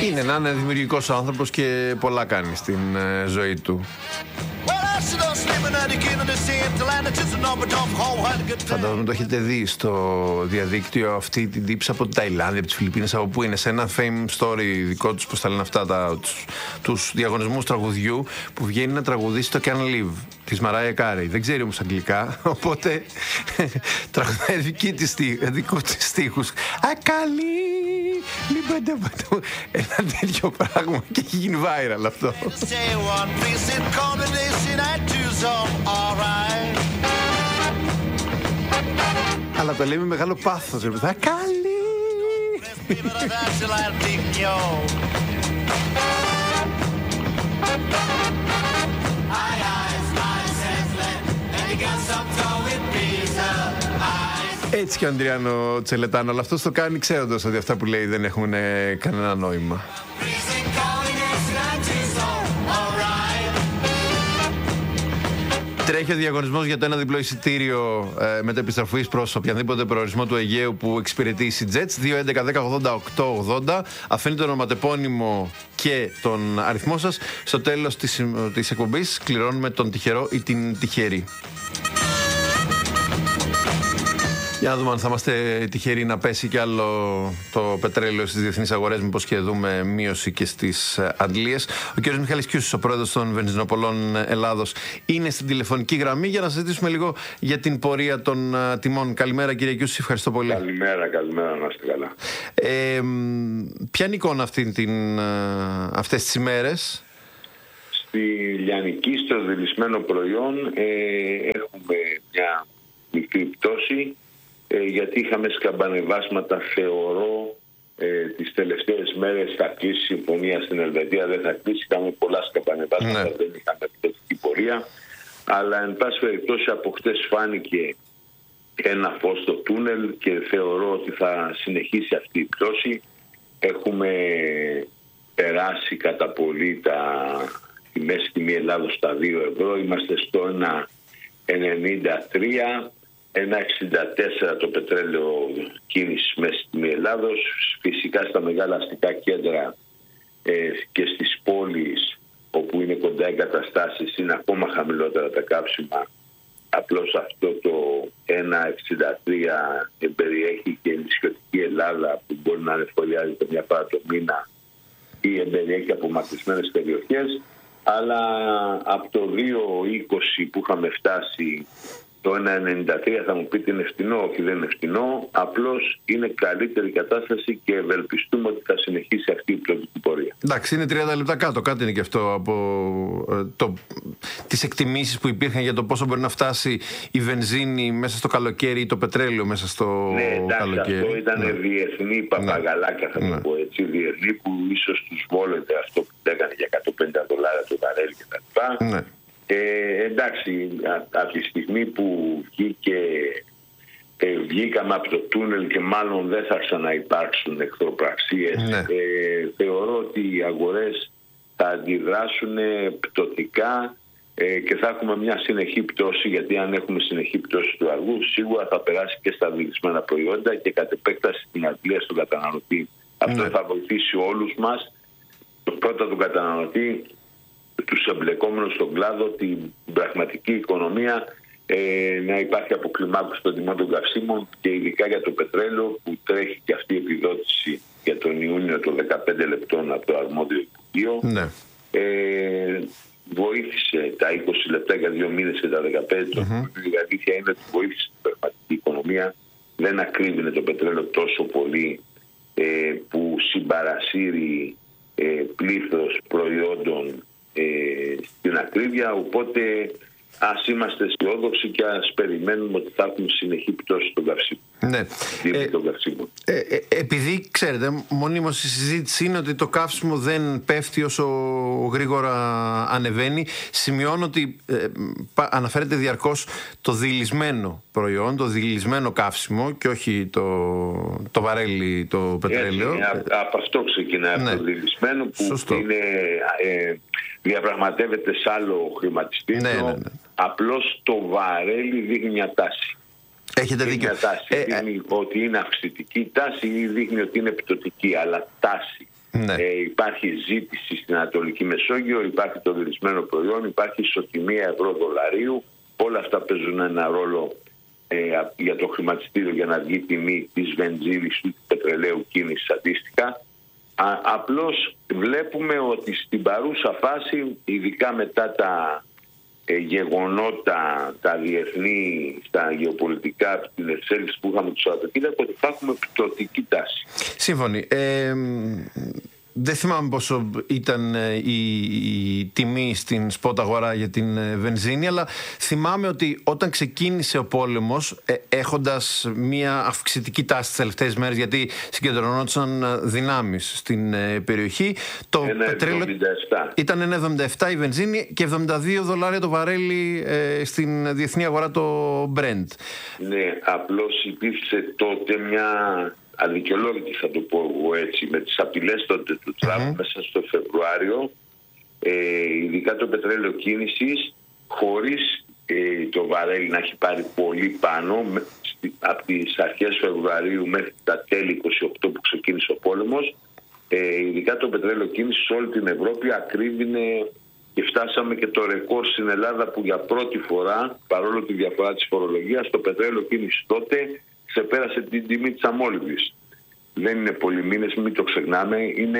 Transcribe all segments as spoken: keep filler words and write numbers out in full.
Είναι να είναι δημιουργικός άνθρωπος και πολλά κάνει στην ε, ζωή του. Φαντάζομαι το έχετε δει στο διαδίκτυο αυτή την τύψη από την Ταϊλάνδη, από τις Φιλιππίνες, από πού είναι, σε ένα fame story δικό τους, πώς τα λένε αυτά, τα, τους, τους διαγωνισμούς τραγουδιού, που βγαίνει να τραγουδήσει το Can Live της Μαράια Κάρεϊ. Δεν ξέρει όμως αγγλικά, οπότε τραγουδάει δική της δικού της στίχους. Ακαλή, ένα τέτοιο πράγμα, και έχει γίνει viral αυτό. Αλλά το λέει με μεγάλο πάθος, ρε παιδιά. Καλή! Έτσι και ο Αντριάνο Τσελετάνο, αλλά αυτός το κάνει ξέροντας ότι αυτά που λέει δεν έχουν ε, κανένα νόημα. Τρέχει ο διαγωνισμός για το ένα διπλό εισιτήριο ε, μετεπιστροφής προς οποιαδήποτε προορισμό του Αιγαίου που εξυπηρετεί η EasyJet. δύο έντεκα δέκα ογδόντα οκτώ ογδόντα. Αφήνει το ονοματεπώνυμο και τον αριθμό σας. Στο τέλος της, της εκπομπής κληρώνουμε τον τυχερό ή την τυχερή. Για να δούμε αν θα είμαστε τυχεροί να πέσει κι άλλο το πετρέλαιο στις διεθνείς αγορές, μήπως και δούμε μείωση και στις αντλίες. Ο κ. Μιχάλης Κιούσης, ο πρόεδρος των Βενζινοπολών Ελλάδος, είναι στην τηλεφωνική γραμμή για να συζητήσουμε λίγο για την πορεία των τιμών. Καλημέρα κύριε Κιούση, ευχαριστώ πολύ. Καλημέρα, καλημέρα, να είστε καλά. Ε, ποια είναι η εικόνα αυτή την, αυτές τις ημέρες? Στη λιανική, στο δηλισμένο προϊόν, ε, έχουμε μια μικρή πτώση. Ε, γιατί είχαμε σκαμπανεβάσματα, θεωρώ, ε, τις τελευταίες μέρες. Θα κλείσει η συμφωνία στην Ελβετία, δεν θα κλείσει, είχαμε πολλά σκαμπανεβάσματα, ναι. Δεν είχαμε επιτελική πορεία, αλλά εν πάση περιπτώσει από χτες φάνηκε ένα φως στο τούνελ και θεωρώ ότι θα συνεχίσει αυτή η πτώση. Έχουμε περάσει κατά πολύ τα, τη μέση τιμή Ελλάδος στα δύο ευρώ, είμαστε στο ένα ενενήντα τρία. ένα εξήντα τέσσερα το πετρέλαιο κίνησης μέσα στην Ελλάδος. Φυσικά στα μεγάλα αστικά κέντρα ε, και στις πόλεις όπου είναι κοντά εγκαταστάσεις είναι ακόμα χαμηλότερα τα καύσιμα. Απλώς αυτό το ένα εξήντα τρία περιέχει και η νησιωτική Ελλάδα που μπορεί να ανεφοδιάζεται μια φορά το μήνα ή περιέχει απομακρυσμένες περιοχές. Αλλά από το δύο είκοσι που είχαμε φτάσει το ένα ενενήντα τρία θα μου πείτε είναι φτηνό, όχι δεν είναι φτηνό, απλώς είναι καλύτερη κατάσταση και ευελπιστούμε ότι θα συνεχίσει αυτή η πτωτική πορεία. Εντάξει, είναι τριάντα λεπτά κάτω, κάτι είναι και αυτό από ε, το, τις εκτιμήσεις που υπήρχαν για το πόσο μπορεί να φτάσει η βενζίνη μέσα στο καλοκαίρι ή το πετρέλαιο μέσα στο ναι, εντάξει, καλοκαίρι. Αυτό ήταν ναι. διεθνή παπαγαλάκια, θα ναι. το πω έτσι, διεθνή που ίσως τους βόλεται αυτό που έκανε για εκατόν πενήντα δολάρια το βαρέλι κτλ. Ναι. Ε, εντάξει, από τη στιγμή που βγήκε, ε, βγήκαμε από το τούνελ και μάλλον δεν θα ξαναυπάρξουν εχθροπραξίες, ναι. ε, θεωρώ ότι οι αγορές θα αντιδράσουν πτωτικά ε, και θα έχουμε μια συνεχή πτώση, γιατί αν έχουμε συνεχή πτώση του αργού σίγουρα θα περάσει και στα δηλισμένα προϊόντα και κατ' επέκταση στην αντλία στον καταναλωτή. Αυτό ναι. θα βοηθήσει όλους μας, πρώτα τον καταναλωτή, τους εμπλεκόμενους στον κλάδο, την πραγματική οικονομία, ε, να υπάρχει αποκλιμάκωση των τιμών των καυσίμων και ειδικά για το πετρέλαιο που τρέχει και αυτή η επιδότηση για τον Ιούνιο των δεκαπέντε λεπτών από το αρμόδιο Υπουργείο. Ναι. Ε, βοήθησε τα είκοσι λεπτά για δύο μήνες και τα δεκαπέντε. Mm-hmm. Η αλήθεια είναι ότι βοήθησε την πραγματική οικονομία. Δεν ακρίβεινε το πετρέλαιο τόσο πολύ ε, που συμπαρασύρει ε, πλήθος προϊόντων Ε, στην ακρίβεια, οπότε ας είμαστε αισιόδοξοι και ας περιμένουμε ότι θα έχουμε συνεχή πτώση των καυσίμων. Ναι. Ε, ε, ε, επειδή ξέρετε, μονίμως η συζήτηση είναι ότι το καύσιμο δεν πέφτει όσο γρήγορα ανεβαίνει. Σημειώνω ότι ε, πα, αναφέρεται διαρκώς το διηλισμένο προϊόν, το διηλισμένο καύσιμο και όχι το, το βαρέλι, το πετρέλαιο. Έτσι, α, από αυτό ξεκινάει, ναι. Το διηλισμένο που Σωστό. είναι... Ε, διαπραγματεύεται σε άλλο χρηματιστήριο, ναι, ναι, ναι. Απλώς το βαρέλι δείχνει μια τάση. Έχετε δίκιο. Μια τάση ε, δείχνει ε, ότι είναι αυξητική τάση ή δείχνει ότι είναι πτωτική, αλλά τάση. Ναι. Ε, υπάρχει ζήτηση στην Ανατολική Μεσόγειο, υπάρχει το δυρισμένο προϊόν, υπάρχει ισοτιμία ευρώ-δολαρίου. Όλα αυτά παίζουν ένα ρόλο ε, για το χρηματιστήριο για να βγει τιμή της βενζίνης του πετρελαίου κίνησης αντίστοιχα. Α, απλώς βλέπουμε ότι στην παρούσα φάση, ειδικά μετά τα ε, γεγονότα, τα διεθνή, στα γεωπολιτικά, την εξέλιξη που είχαμε του Σαββατοκύριακο, ότι θα έχουμε πτωτική τάση. Σύμφωνοι. Ε, Δεν θυμάμαι πόσο ήταν η, η τιμή στην σπότ αγορά για την βενζίνη, αλλά θυμάμαι ότι όταν ξεκίνησε ο πόλεμος, ε, έχοντας μια αυξητική τάση τις τελευταίες μέρες, γιατί συγκεντρωνόντουσαν δυνάμεις στην ε, περιοχή, το πετρέλαιο ήταν ένα εβδομήντα επτά η βενζίνη και εβδομήντα δύο δολάρια το βαρέλι ε, στην διεθνή αγορά το Brent. Ναι, απλώς υπήρξε τότε μια αδικαιολόγητη, θα το πω εγώ έτσι, με τις απειλές τότε του Τραμπ mm-hmm. μέσα στο Φεβρουάριο, ε, ειδικά το πετρέλαιο κίνησης, χωρίς ε, το βαρέλι να έχει πάρει πολύ πάνω, με, από τις αρχές Φεβρουαρίου μέχρι τα τέλη είκοσι οκτώ που ξεκίνησε ο πόλεμος, ε, ειδικά το πετρέλαιο κίνησης σε όλη την Ευρώπη ακρίβεινε και φτάσαμε και το ρεκόρ στην Ελλάδα που για πρώτη φορά, παρόλο τη διαφορά της φορολογίας, το πετρέλαιο κίνησης τότε ξεπέρασε την τιμή της αμόλυβης. Δεν είναι πολλοί μήνες, μην το ξεχνάμε. Είναι,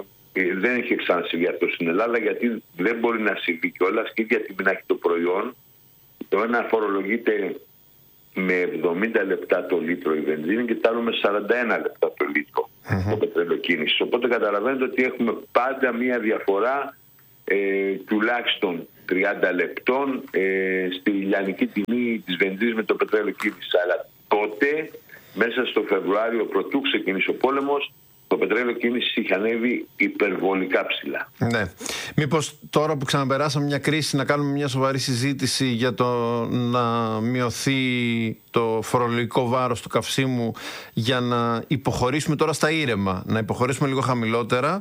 δεν έχει ξανασυμβεί αυτό στην Ελλάδα, γιατί δεν μπορεί να συμβεί κιόλας και ίδια τιμή να έχει το προϊόν. Το ένα φορολογείται με εβδομήντα λεπτά το λίτρο η βενζίνη και το άλλο με σαράντα ένα λεπτά το λίτρο mm-hmm. το πετρέλαιο κίνησης. Οπότε καταλαβαίνετε ότι έχουμε πάντα μία διαφορά ε, τουλάχιστον τριάντα λεπτών ε, στη λιανική τιμή της βενζίνης με το πετρέλαιο κίνησης. Αλλά τότε, μέσα στο Φεβρουάριο, πρωτού ξεκινήσει ο πόλεμος, το πετρέλαιο κίνησης είχε ανέβει υπερβολικά ψηλά. Ναι. Μήπως τώρα που ξαναπεράσαμε μια κρίση να κάνουμε μια σοβαρή συζήτηση για το να μειωθεί το φορολογικό βάρος του καυσίμου για να υποχωρήσουμε τώρα στα ήρεμα, να υποχωρήσουμε λίγο χαμηλότερα,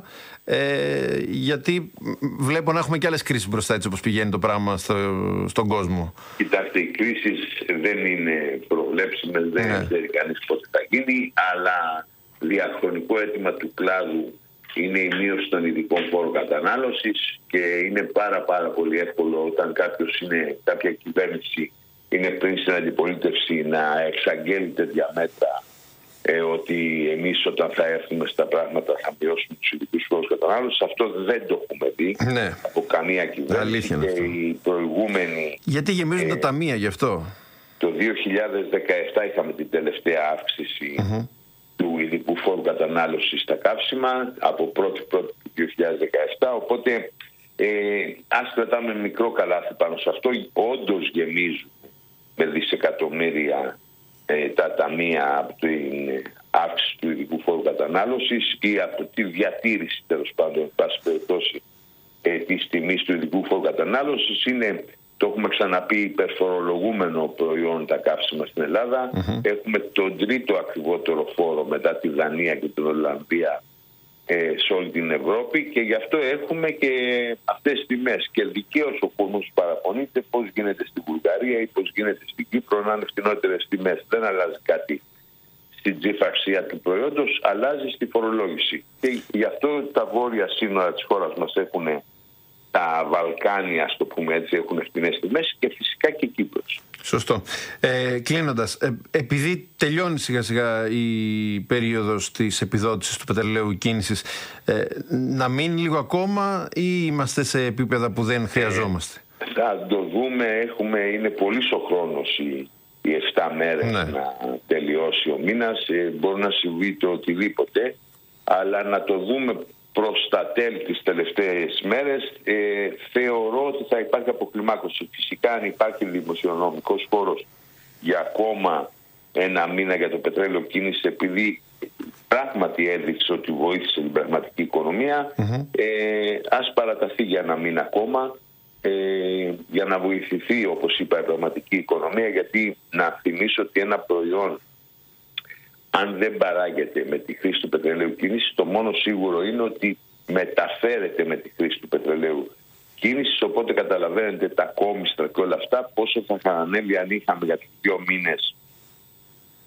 ε, γιατί βλέπω να έχουμε και άλλες κρίσεις μπροστά, έτσι όπως πηγαίνει το πράγμα στο, στον κόσμο. Κοιτάξτε, οι κρίσεις δεν είναι προβλέψιμες, δεν ναι. ξέρει κανείς πότε θα γίνει, αλλά διαχρονικό αίτημα του κλάδου είναι η μείωση των ειδικών φόρων κατανάλωσης και είναι πάρα πάρα πολύ εύκολο όταν κάποιος είναι, κάποια κυβέρνηση είναι πριν στην αντιπολίτευση να εξαγγέλει τέτοια μέτρα ε, ότι εμείς όταν θα έρθουμε στα πράγματα θα μειώσουμε τους ειδικούς φόρους κατανάλωσης. Αυτό δεν το έχουμε δει ναι. από καμία κυβέρνηση. Και αυτό. Οι προηγούμενοι, γιατί γεμίζουν ε, τα ταμεία γι' αυτό. Το δύο χιλιάδες δεκαεπτά είχαμε την τελευταία αύξηση mm-hmm. του ειδικού φόρου κατανάλωσης στα καύσιμα από πρώτη πρώτη του δύο χιλιάδες δεκαεπτά, οπότε ε, ας κρατάμε μικρό καλάθι πάνω σε αυτό. Όντως γεμίζουν με δισεκατομμύρια ε, τα ταμεία από την αύξηση του ειδικού φόρου κατανάλωσης ή από τη διατήρηση, τέλος πάντων, εν πάση περιπτώσει, ε, της τιμής του ειδικού φόρου κατανάλωσης. Είναι, το έχουμε ξαναπεί, υπερφορολογούμενο προϊόν τα καύσιμα στην Ελλάδα. Mm-hmm. Έχουμε τον τρίτο ακριβότερο φόρο μετά τη Δανία και την Ολλανδία ε, σε όλη την Ευρώπη και γι' αυτό έχουμε και αυτές τις τιμές. Και δικαίως ο κόσμος παραπονείται πώς γίνεται στην Βουλγαρία ή πώς γίνεται στην Κύπρο να είναι φθηνότερες τιμές. Δεν αλλάζει κάτι στην τζίφαρξία του προϊόντος, αλλάζει στη φορολόγηση. Και γι' αυτό τα βόρεια σύνορα της χώρας μας έχουν, τα Βαλκάνια, ας το πούμε έτσι, έχουν φθηνές τιμές και φυσικά και Κύπρος. Σωστό. Ε, κλείνοντας, ε, επειδή τελειώνει σιγά σιγά η περίοδος της επιδότησης του πετρελαίου κίνησης, ε, να μείνει λίγο ακόμα ή είμαστε σε επίπεδα που δεν χρειαζόμαστε? Ε, θα το δούμε, έχουμε, είναι πολύ ο χρόνος οι, οι εφτά μέρες ναι. να τελειώσει ο μήνας. Ε, μπορεί να συμβεί το οτιδήποτε, αλλά να το δούμε προς τα τέλη τις τελευταίες μέρες. Ε, θεωρώ ότι θα υπάρχει αποκλιμάκωση. Φυσικά αν υπάρχει δημοσιονομικός χώρος για ακόμα ένα μήνα για το πετρέλαιο κίνηση, επειδή πράγματι έδειξε ότι βοήθησε την πραγματική οικονομία, mm-hmm. ε, ας παραταθεί για ένα μήνα ακόμα ε, για να βοηθηθεί, όπως είπα, η πραγματική οικονομία, γιατί να θυμίσω ότι ένα προϊόν, αν δεν παράγεται με τη χρήση του πετρελαίου κίνησης, το μόνο σίγουρο είναι ότι μεταφέρεται με τη χρήση του πετρελαίου κίνησης, οπότε καταλαβαίνετε τα κόμιστρα και όλα αυτά πόσο θα είχαν ανέβει αν είχαμε για τους δύο μήνες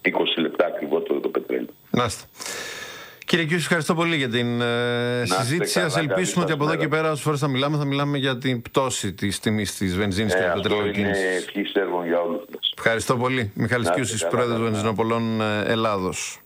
είκοσι λεπτά ακριβότερο το πετρέλαιο. Να είστε. Κύριε Κιούση, ευχαριστώ πολύ για την ε, συζήτηση. Ας ελπίσουμε ότι από εδώ και πέρα, όσες φορές θα μιλάμε, θα μιλάμε για την πτώση της τιμής της βενζίνης ε, και του πετρελαιοκίνησης. Είναι ευχής έργων για όλους μας. Ευχαριστώ πολύ. Μιχάλης Κιούσης, πρόεδρος Βενζινοπολών Ελλάδος.